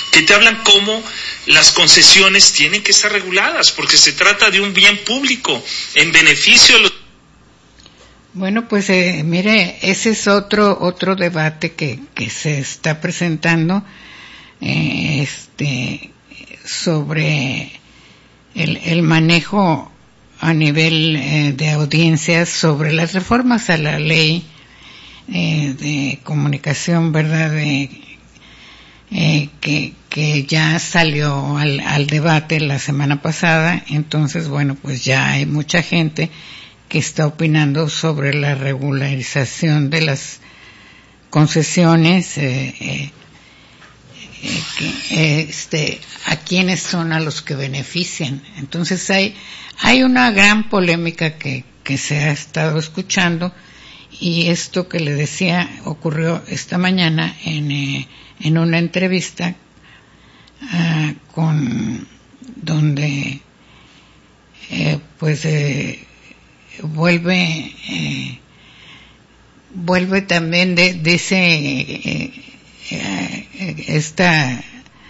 que te hablan cómo las concesiones tienen que estar reguladas, porque se trata de un bien público en beneficio de los... Bueno, pues mire, ese es otro debate que se está presentando sobre el manejo a nivel de audiencias sobre las reformas a la ley de comunicación, ¿verdad? Que ya salió al debate la semana pasada. Entonces, bueno, pues ya hay mucha gente que está opinando sobre la regularización de las concesiones, a quiénes son a los que benefician. Entonces hay una gran polémica que se ha estado escuchando, y esto que le decía ocurrió esta mañana en una entrevista donde vuelve también dice esta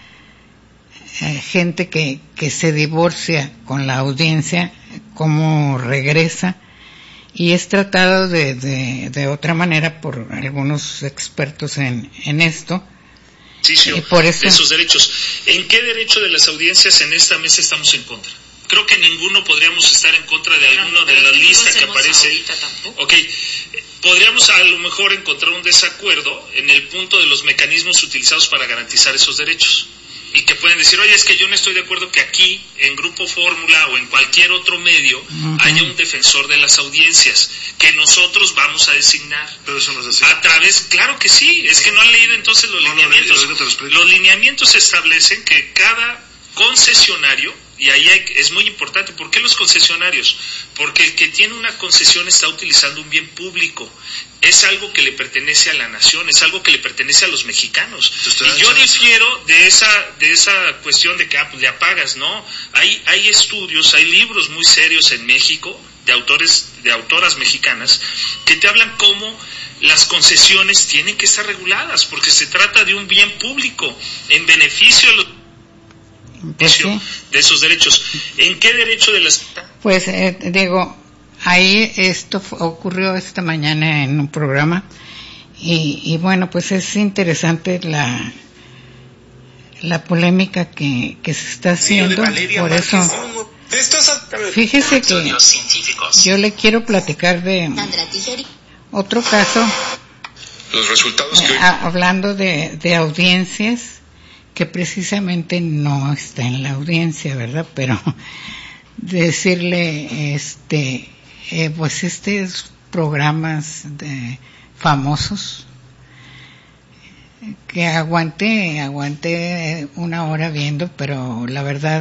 gente que se divorcia con la audiencia, cómo regresa, y es tratado de otra manera por algunos expertos en esto. Y por eso, de esos derechos. ¿En qué derecho de las audiencias en esta mesa estamos en contra? Creo que ninguno podríamos estar en contra de alguno de la lista que aparece. Ok, podríamos a lo mejor encontrar un desacuerdo en el punto de los mecanismos utilizados para garantizar esos derechos. Y que pueden decir, oye, es que yo no estoy de acuerdo que aquí, en Grupo Fórmula o en cualquier otro medio, haya un defensor de las audiencias, que nosotros vamos a designar. Pero eso no es así. A través, claro que sí, es que no han leído entonces los lineamientos. Los lineamientos establecen que cada concesionario, y ahí es muy importante, ¿por qué los concesionarios? Porque el que tiene una concesión está utilizando un bien público. Es algo que le pertenece a la nación, es algo que le pertenece a los mexicanos. Y yo difiero de esa cuestión de que pues le apagas, ¿no? Hay estudios, hay libros muy serios en México de autoras mexicanas que te hablan cómo las concesiones tienen que estar reguladas, porque se trata de un bien público en beneficio de los de esos derechos. ¿En qué derecho de las...? Pues digo, ahí esto ocurrió esta mañana en un programa y bueno, pues es interesante la polémica que se está haciendo. Por eso, fíjese que yo le quiero platicar de otro caso, los resultados que hablando de audiencias, que precisamente no está en la audiencia, ¿verdad? Pero decirle, pues estos programas famosos, que aguanté una hora viendo, pero la verdad,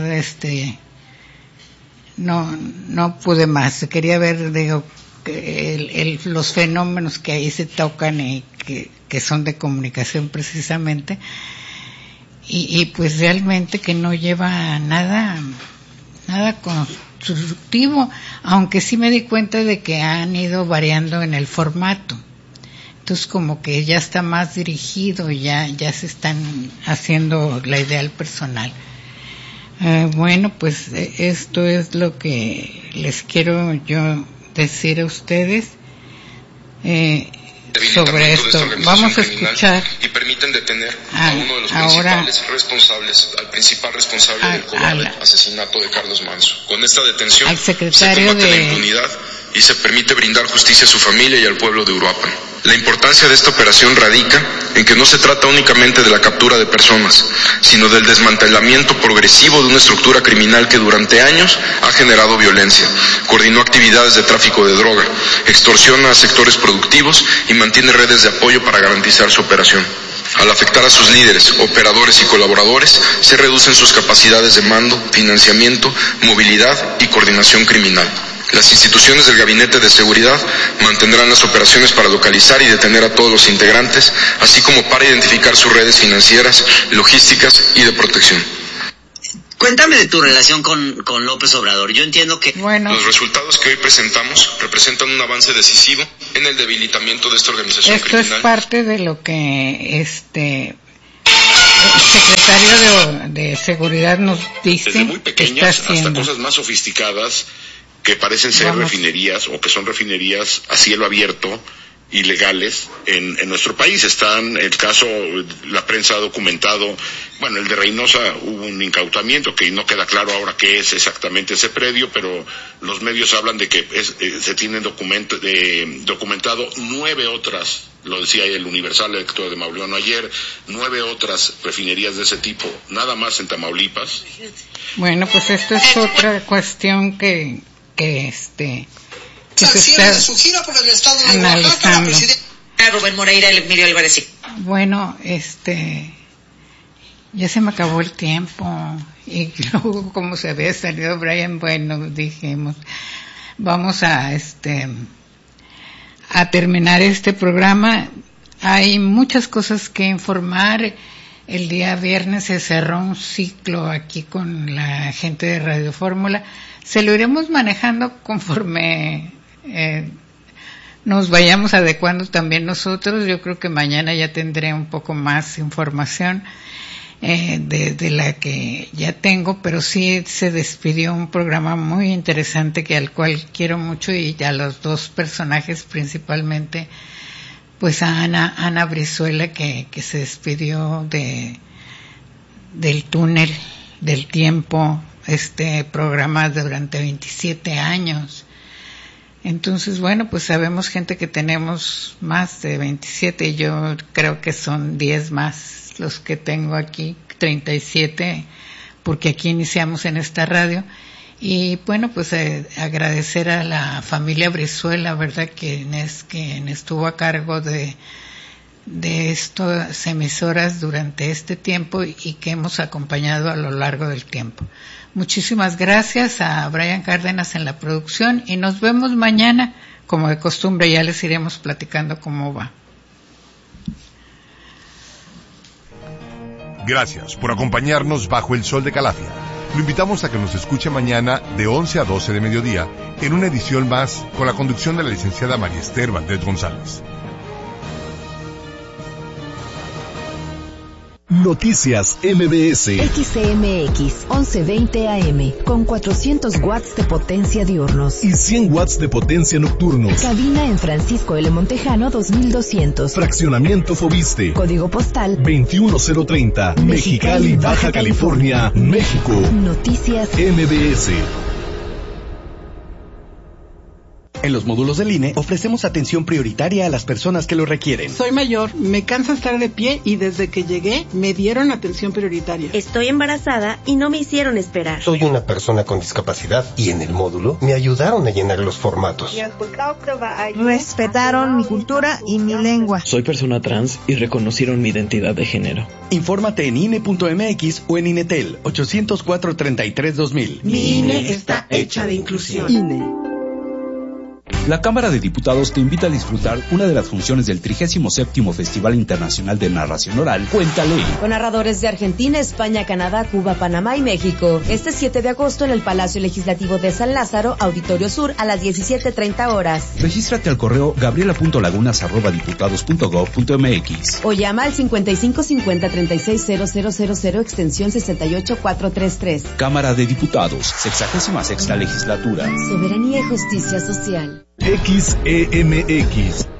no pude más. Quería ver, digo, los fenómenos que ahí se tocan y que son de comunicación precisamente. Y pues realmente que no lleva nada constructivo, aunque sí me di cuenta de que han ido variando en el formato. Entonces como que ya está más dirigido, ya se están haciendo la idea al personal. Bueno, pues esto es lo que les quiero yo decir a ustedes sobre esto. Vamos a escuchar y permiten detener a uno de los principal responsable del cobarde asesinato de Carlos Manso. Con esta detención al secretario se combate la impunidad y se permite brindar justicia a su familia y al pueblo de Uruapan. La importancia de esta operación radica en que no se trata únicamente de la captura de personas, sino del desmantelamiento progresivo de una estructura criminal que durante años ha generado violencia, coordinó actividades de tráfico de droga, extorsiona a sectores productivos y mantiene redes de apoyo para garantizar su operación. Al afectar a sus líderes, operadores y colaboradores, se reducen sus capacidades de mando, financiamiento, movilidad y coordinación criminal. Las instituciones del Gabinete de Seguridad mantendrán las operaciones para localizar y detener a todos los integrantes, así como para identificar sus redes financieras, logísticas y de protección. Cuéntame de tu relación con López Obrador. Yo entiendo que los resultados que hoy presentamos representan un avance decisivo en el debilitamiento de esta organización criminal. Esto es parte de lo que el secretario de seguridad nos dice desde muy pequeñas que está hasta cosas más sofisticadas que parecen ser refinerías o que son refinerías a cielo abierto, ilegales en nuestro país. Están el caso, la prensa ha documentado, bueno, el de Reynosa hubo un incautamiento que no queda claro ahora qué es exactamente ese predio, pero los medios hablan de que se tienen documentado 9 otras, lo decía el Universal, el lector de Mauleón ayer, 9 otras refinerías de ese tipo, nada más en Tamaulipas. Bueno, pues esto es otra cuestión que se está su gira por el estado de analizando. Rubén Moreira y Emilio Álvarez. Bueno, ya se me acabó el tiempo y luego como se había salido Brian, bueno, dijimos vamos a terminar este programa. Hay muchas cosas que informar. El día viernes se cerró un ciclo aquí con la gente de Radio Fórmula. Se lo iremos manejando conforme nos vayamos adecuando también nosotros. Yo creo que mañana ya tendré un poco más información de la que ya tengo, pero sí se despidió un programa muy interesante al cual quiero mucho, y a los 2 personajes principalmente, pues a Ana Brizuela que se despidió del túnel del tiempo, programa durante 27 años. Entonces, bueno, pues sabemos gente que tenemos más de 27, yo creo que son 10 más los que tengo aquí, 37, porque aquí iniciamos en esta radio. Y bueno, pues agradecer a la familia Brizuela, ¿verdad?, quien estuvo a cargo de estas emisoras durante este tiempo y que hemos acompañado a lo largo del tiempo. Muchísimas gracias a Brian Cárdenas en la producción y nos vemos mañana. Como de costumbre, ya les iremos platicando cómo va. Gracias por acompañarnos bajo el sol de Calafia. Lo invitamos a que nos escuche mañana de 11 a 12 de mediodía en una edición más con la conducción de la licenciada María Esther Valdés González. Noticias MBS. XCMX 1120 AM con 400 watts de potencia diurnos y 100 watts de potencia nocturnos. Cabina en Francisco L. Montejano 2200. Fraccionamiento Fobiste. Código postal 21030. Mexicali, Baja California, México. Noticias MBS. En los módulos del INE ofrecemos atención prioritaria a las personas que lo requieren. Soy mayor, me cansa estar de pie y desde que llegué me dieron atención prioritaria. Estoy embarazada y no me hicieron esperar. Soy una persona con discapacidad y en el módulo me ayudaron a llenar los formatos. Respetaron mi cultura y mi lengua. Soy persona trans y reconocieron mi identidad de género. Infórmate en INE.mx o en INETEL 804-33-2000. Mi INE está hecha de inclusión. INE. La Cámara de Diputados te invita a disfrutar una de las funciones del 37º Festival Internacional de Narración Oral, Cuéntale. Con narradores de Argentina, España, Canadá, Cuba, Panamá y México. Este 7 de agosto en el Palacio Legislativo de San Lázaro, Auditorio Sur, a las 17:30 horas. Regístrate al correo gabriela.lagunas@diputados.gov.mx o llama al 5550-360000 extensión 68433. Cámara de Diputados, 66ª Legislatura. Soberanía y Justicia Social. XEMX